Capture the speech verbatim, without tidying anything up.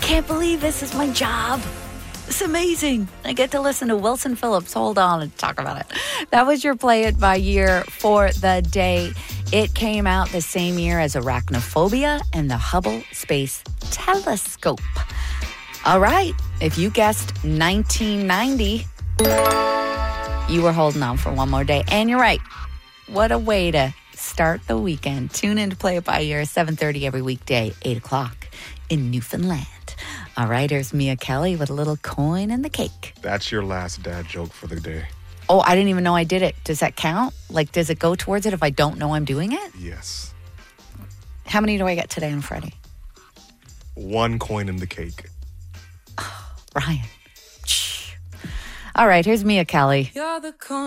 can't believe this is my job. It's amazing. I get to listen to Wilson Phillips. Hold on and talk about it. That was your Play It By Year for the day. It came out the same year as Arachnophobia and the Hubble Space Telescope. All right. If you guessed nineteen ninety, you were holding on for one more day. And you're right. What a way to start the weekend. Tune in to Play It By Year, seven thirty every weekday, eight o'clock in Newfoundland. All right, here's Mia Kelly with a little coin in the cake. That's your last dad joke for the day. Oh, I didn't even know I did it. Does that count? Like, does it go towards it if I don't know I'm doing it? Yes. How many do I get today on Friday? One coin in the cake. Oh, Ryan. All right, here's Mia Kelly. You're the coin.